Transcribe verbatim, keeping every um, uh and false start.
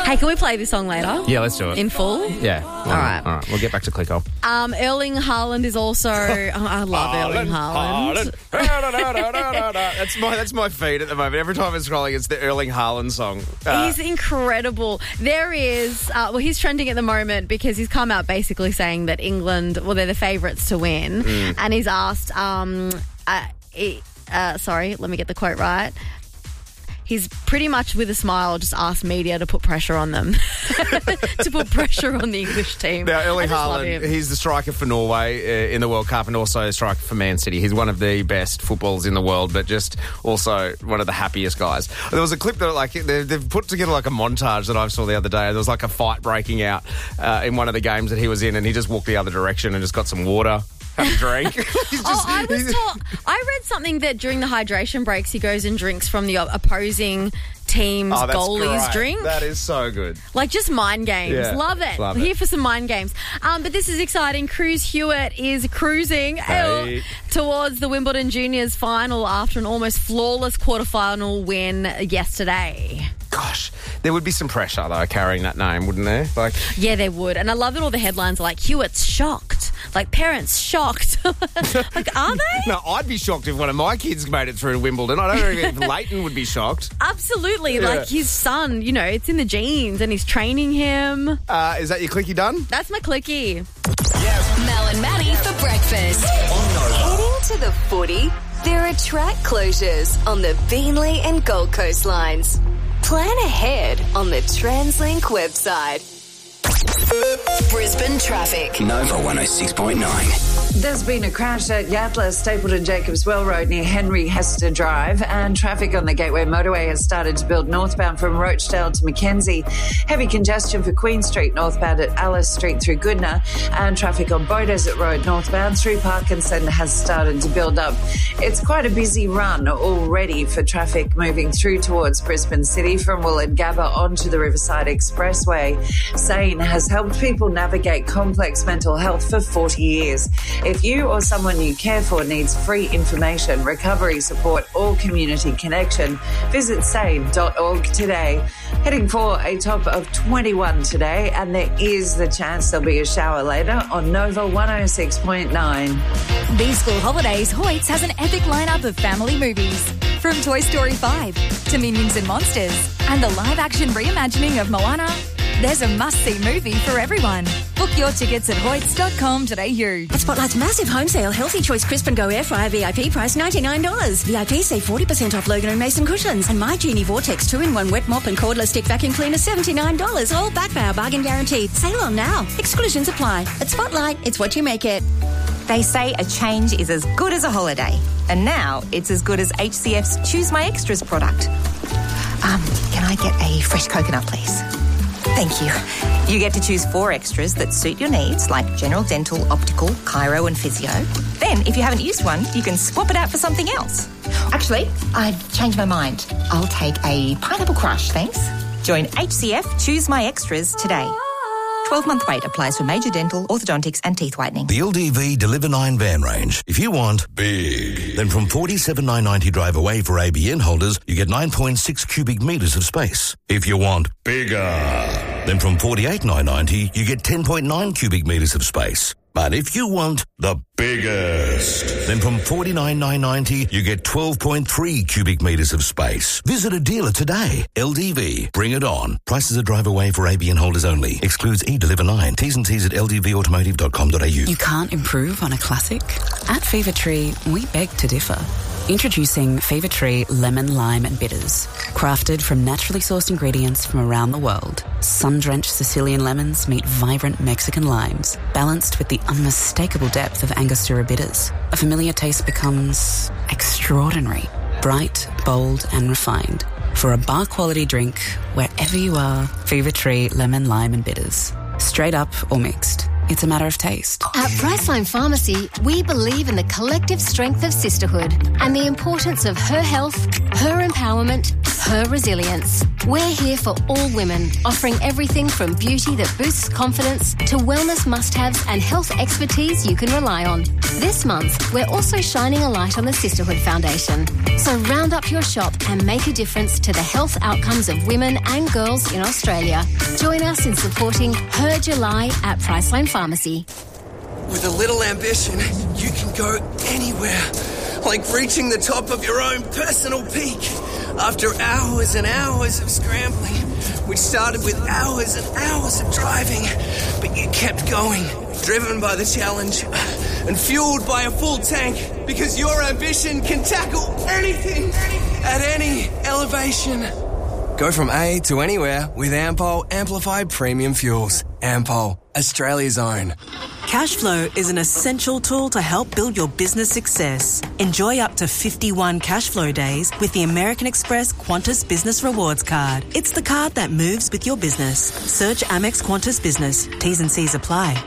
Hey, can we play this song later? Yeah, let's do it. In full? Yeah. All right. All right. We'll get back to Clicko. Um, Erling Haaland is also... oh, I love Erling Haaland. that's my that's my feed at the moment. Every time I'm scrolling, it's the Erling Haaland song. Uh, He's incredible. There is... Uh, well, he's trending at the moment because he's come out basically saying that England... Well, they're the favourites to win. Mm. And he's asked... Um, uh, he, uh, sorry, let me get the quote right. He's pretty much with a smile just asked media to put pressure on them, to put pressure on the English team. Now, Erling Haaland, he's the striker for Norway uh, in the World Cup and also a striker for Man City. He's one of the best footballers in the world, but just also one of the happiest guys. There was a clip that like they've put together like a montage that I saw the other day. There was like a fight breaking out uh, in one of the games that he was in, and he just walked the other direction and just got some water. Have a drink. just, oh, I was told. I read something that during the hydration breaks, he goes and drinks from the opposing team's oh, goalie's great. drink. That is so good. Like just mind games. Yeah, love it. Love Here it. for some mind games. Um, but this is exciting. Cruz Hewitt is cruising hey. towards the Wimbledon Juniors final after an almost flawless quarterfinal win yesterday. Gosh, there would be some pressure though carrying that name, wouldn't there? Like, yeah, there would. And I love that all the headlines are like Hewitt's shocked, like parents shocked. Like, are they? No, I'd be shocked if one of my kids made it through to Wimbledon. I don't know if Leighton would be shocked. Absolutely, yeah. like his son. You know, it's in the genes, and he's training him. Uh, is that your clicky done? That's my clicky. Yeah. Mel and Maddie for breakfast. Heading to the footy. There are track closures on the Beenleigh and Gold Coast lines. Plan ahead on the TransLink website. Brisbane traffic. Nova one oh six point nine. There's been a crash at Yatala, Stapleton Jacobs Well Road near Henry Hester Drive, and traffic on the Gateway Motorway has started to build northbound from Rochdale to Mackenzie. Heavy congestion for Queen Street northbound at Alice Street through Goodna, and traffic on Beaudesert Road northbound through Parkinson has started to build up. It's quite a busy run already for traffic moving through towards Brisbane City from Woolloongabba onto the Riverside Expressway. SANE has helped people navigate complex mental health for forty years. If you or someone you care for needs free information, recovery support or community connection, visit sane dot org today. Heading for a top of twenty-one today, and there is the chance there'll be a shower later on Nova one oh six point nine. These school holidays, Hoyts has an epic lineup of family movies. From Toy Story five to Minions and Monsters and the live-action reimagining of Moana, there's a must-see movie for everyone. Book your tickets at hoyts dot com dot a u. At Spotlight's massive home sale, Healthy Choice Crisp and Go Air Fryer V I P price ninety-nine dollars. V I P save forty percent off Logan and Mason cushions. And My Genie Vortex two in one wet mop and cordless stick vacuum cleaner seventy-nine dollars. All back by our bargain guaranteed. Sale on now. Exclusions apply. At Spotlight, it's what you make it. They say a change is as good as a holiday. And now it's as good as H C F's Choose My Extras product. Um, can I get a fresh coconut, please? Thank you. You get to choose four extras that suit your needs, like general dental, optical, chiro and physio. Then, if you haven't used one, you can swap it out for something else. Actually, I've changed my mind. I'll take a pineapple crush, thanks. Join H C F Choose My Extras today. twelve-month wait applies for major dental, orthodontics and teeth whitening. The L D V Deliver nine van range. If you want big, then from forty-seven thousand nine hundred ninety drive away for A B N holders, you get nine point six cubic metres of space. If you want bigger, then from forty-eight thousand nine hundred ninety, you get ten point nine cubic metres of space. But if you want the biggest, then from forty-nine thousand nine hundred ninety, you get twelve point three cubic metres of space. Visit a dealer today. L D V. Bring it on. Prices are drive away for A B N holders only. Excludes E-Deliver nine. T's and T's at l d v automotive dot com dot a u. You can't improve on a classic? At Fever Tree, we beg to differ. Introducing Fever Tree Lemon, Lime and Bitters. Crafted from naturally sourced ingredients from around the world, sun-drenched Sicilian lemons meet vibrant Mexican limes, balanced with the unmistakable depth of Angostura bitters. A familiar taste becomes extraordinary, bright, bold and refined. For a bar-quality drink, wherever you are, Fever Tree Lemon, Lime and Bitters. Straight up or mixed. It's a matter of taste. At Priceline Pharmacy, we believe in the collective strength of sisterhood and the importance of her health, her empowerment, her resilience. We're here for all women, offering everything from beauty that boosts confidence to wellness must-haves and health expertise you can rely on. This month, we're also shining a light on the Sisterhood Foundation. So round up your shop and make a difference to the health outcomes of women and girls in Australia. Join us in supporting Her July at Priceline Pharmacy. With a little ambition, you can go anywhere. Like reaching the top of your own personal peak. After hours and hours of scrambling, which started with hours and hours of driving, but you kept going, driven by the challenge and fueled by a full tank, because your ambition can tackle anything at any elevation. Go from A to anywhere with Ampol Amplified Premium Fuels. Ampol, Australia's own. Cashflow is an essential tool to help build your business success. Enjoy up to fifty-one Cashflow days with the American Express Qantas Business Rewards Card. It's the card that moves with your business. Search Amex Qantas Business. T's and C's apply.